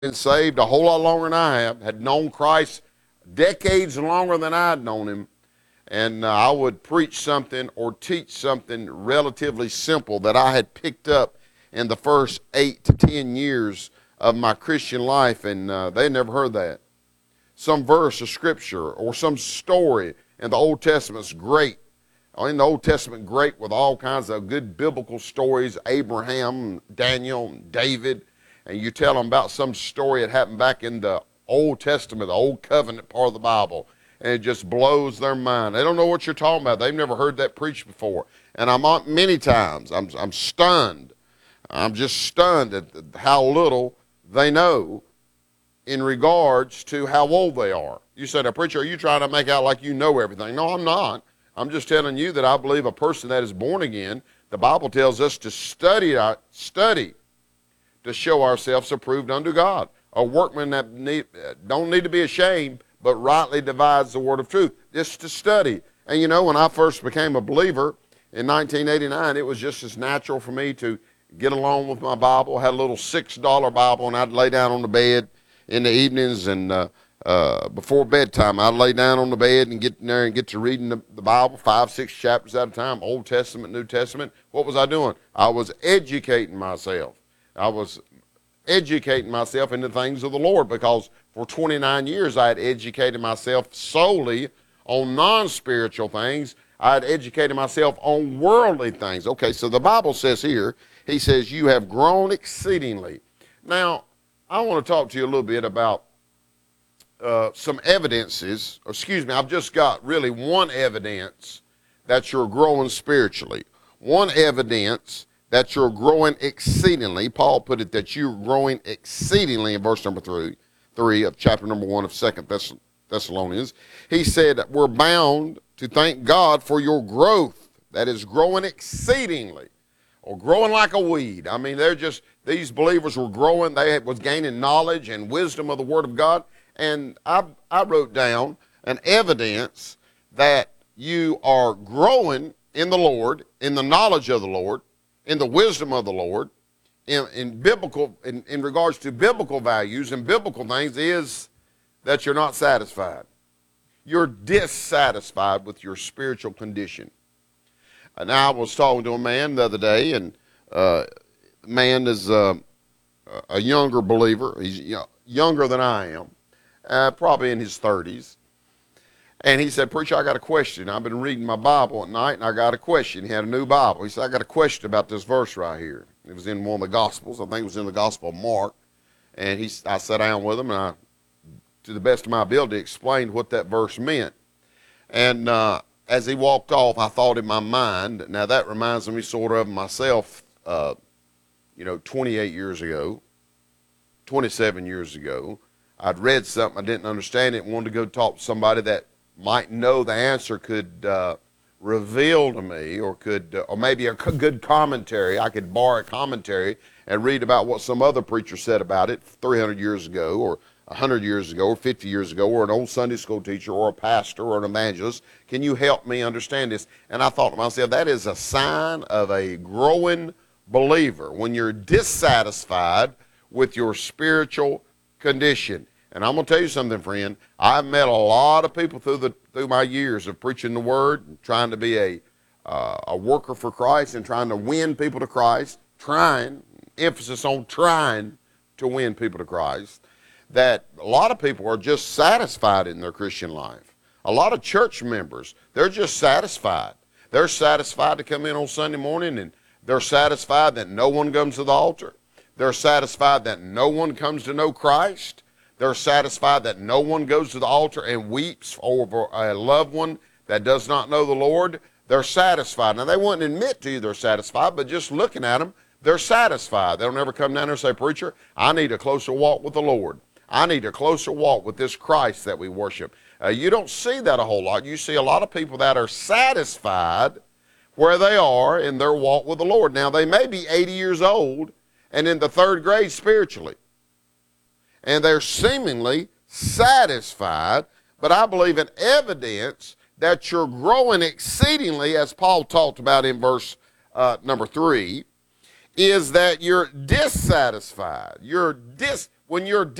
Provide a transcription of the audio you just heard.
been saved a whole lot longer than I have, had known Christ decades longer than I'd known him, and I would preach something or teach something relatively simple that I had picked up in the first 8 to 10 years of my Christian life, and they never heard that. Some verse of Scripture or some story in the Old Testament's great. In the Old Testament, great with all kinds of good biblical stories, Abraham, Daniel, David, and you tell them about some story that happened back in the Old Testament, the Old Covenant part of the Bible, and it just blows their mind. They don't know what you're talking about. They've never heard that preached before. And many times, I'm stunned. I'm just stunned at how little they know in regards to how old they are. You said, preacher, are you trying to make out like you know everything? No, I'm not. I'm just telling you that I believe a person that is born again, the Bible tells us to study to show ourselves approved unto God. A workman that don't need to be ashamed, but rightly divides the word of truth. Just to study. And you know, when I first became a believer in 1989, it was just as natural for me to get along with my Bible. I had a little $6 Bible, and I'd lay down on the bed in the evenings, and before bedtime, I'd lay down on the bed and get in there and get to reading the Bible, 5-6 chapters at a time, Old Testament, New Testament. What was I doing? I was educating myself. I was educating myself in the things of the Lord, because for 29 years I had educated myself solely on non-spiritual things. I had educated myself on worldly things. Okay, so the Bible says here, he says, you have grown exceedingly. Now, I want to talk to you a little bit about some evidences. I've just got really one evidence that you're growing spiritually. One evidence that you're growing exceedingly. Paul put it that you're growing exceedingly in verse number 3 of chapter number 1 of 2 Thessalonians. He said, we're bound to thank God for your growth that is growing exceedingly, or growing like a weed. I mean, these believers were growing. They was gaining knowledge and wisdom of the Word of God. And I wrote down an evidence that you are growing in the Lord, in the knowledge of the Lord, in the wisdom of the Lord, in regards to biblical values and biblical things, is that you're not satisfied. You're dissatisfied with your spiritual condition. Now, I was talking to a man the other day, and the man is a younger believer. He's younger than I am, probably in his 30s. And he said, preacher, I got a question. I've been reading my Bible at night, and I got a question. He had a new Bible. He said, I got a question about this verse right here. It was in one of the Gospels. I think it was in the Gospel of Mark. And I sat down with him, and I, to the best of my ability, explained what that verse meant. And as he walked off, I thought in my mind, now that reminds me sort of myself, 28 years ago, 27 years ago. I'd read something, I didn't understand it, and wanted to go talk to somebody that might know the answer, could reveal to me, or maybe a good commentary. I could borrow a commentary and read about what some other preacher said about it 300 years ago, or 100 years ago, or 50 years ago, or an old Sunday school teacher, or a pastor, or an evangelist. Can you help me understand this? And I thought to myself, that is a sign of a growing believer, when you're dissatisfied with your spiritual condition. And I'm going to tell you something, friend. I've met a lot of people through my years of preaching the Word, and trying to be a worker for Christ, and trying to win people to Christ, emphasis on trying to win people to Christ, that a lot of people are just satisfied in their Christian life. A lot of church members, they're just satisfied. They're satisfied to come in on Sunday morning, and they're satisfied that no one comes to the altar. They're satisfied that no one comes to know Christ. They're satisfied that no one goes to the altar and weeps over a loved one that does not know the Lord. They're satisfied. Now, they wouldn't admit to you they're satisfied, but just looking at them, they're satisfied. They'll never come down there and say, preacher, I need a closer walk with the Lord. I need a closer walk with this Christ that we worship. You don't see that a whole lot. You see a lot of people that are satisfied where they are in their walk with the Lord. Now, they may be 80 years old and in the 3rd grade spiritually, and they're seemingly satisfied, but I believe an evidence that you're growing exceedingly, as Paul talked about in verse number 3, is that you're dissatisfied. when you're